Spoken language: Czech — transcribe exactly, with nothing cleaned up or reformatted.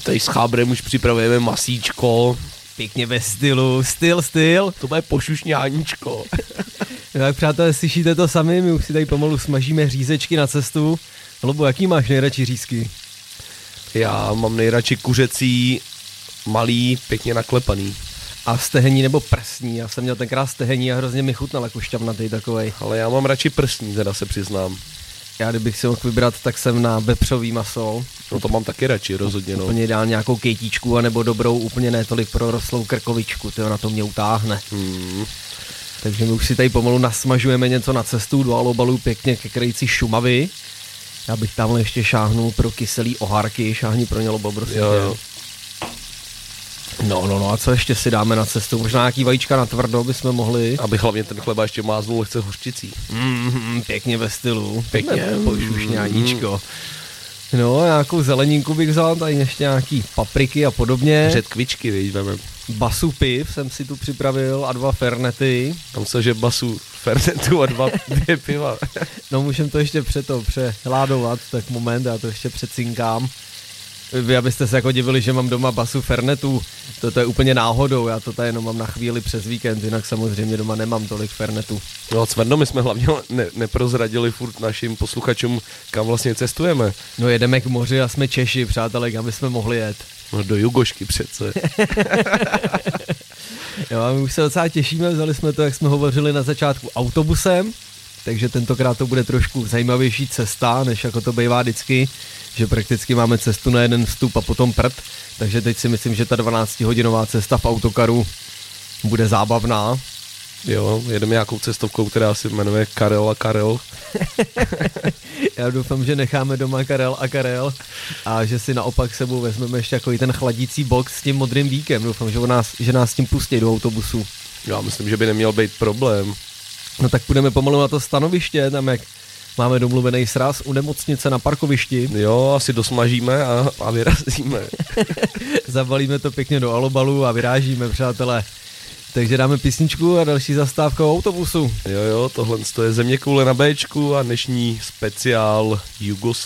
tady s chábrem už připravujeme masíčko. Pěkně ve stylu, styl, styl. To bude pošušňáníčko. No tak přátelé, slyšíte to sami, my už si tady pomalu smažíme řízečky na cestu. Lobo, jaký máš nejradši řízky? Já mám nejradši kuřecí, malý, pěkně naklepaný. A stehení nebo prsní? Já jsem měl tenkrát stehení a hrozně mi chutnal jako šťavnatý takovej. Ale já mám radši prsní, teda se přiznám. Já kdybych si mohl vybrat, tak jsem na vepřový maso. No to mám taky radši, rozhodně no. Úplně dál nějakou kejtíčku, anebo dobrou, úplně ne tolik prorostlou krkovičku, tyjo, na to mě utáhne. Hmm. Takže my už si tady pomalu nasmažujeme něco na cestu do alobalu pěkně ke krajici Šumavy. Já bych tamhle ještě šáhnul pro kyselý oharky, šáhni pro ně, Lobo, prosím. Jo, jo. No, no, no, a co ještě si dáme na cestu? Možná nějaký vajíčka na tvrdo bychom mohli. Abych hlavně ten chleba ještě máznul lehce hořčicí. Mm, pěkně ve stylu. Pěkně. Pošušňáníčko. No, nějakou zeleninku bych vzal, tady ještě nějaký papriky a podobně. Řetkvičky, víš, vemem. Basu piv jsem si tu připravil a dva fernety. Tam se, že basu fernetu a dva dvě piva. No, můžem to ještě před to přehládovat, tak moment, já to ještě přecinkám. Vy abyste se jako divili, že mám doma basu fernetu, to, to je úplně náhodou, já to tady jenom mám na chvíli přes víkend, jinak samozřejmě doma nemám tolik fernetu. No Cvrno, my jsme hlavně ne, neprozradili furt našim posluchačům, kam vlastně cestujeme. No jedeme k moři a jsme Češi, přátelé, kam bychom mohli jet. No do Jugošky přece. Jo, a my už se docela těšíme, vzali jsme to, jak jsme hovořili na začátku, autobusem, takže tentokrát to bude trošku zajímavější cesta, než jako to bývá vždycky, že prakticky máme cestu na jeden vstup a potom prd, takže teď si myslím, že ta dvanáctihodinová cesta v autokaru bude zábavná. Jo, jedeme nějakou cestovkou, která se jmenuje Karel a Karel. Já doufám, že necháme doma Karel a Karel a že si naopak sebou vezmeme ještě jako i ten chladící box s tím modrým víkem. Doufám, že, nás, že nás s tím pustí do autobusu. Já myslím, že by neměl být problém. No tak půjdeme pomalu na to stanoviště, tam jak máme domluvený sraz u nemocnice na parkovišti. Jo, asi dosmažíme a, a vyrazíme. Zabalíme to pěkně do alobalu a vyrážíme, přátelé. Takže dáme písničku a další zastávka autobusu. Jo, jo, tohle je Zeměkoule na Béčku a dnešní speciál Jugoslávie.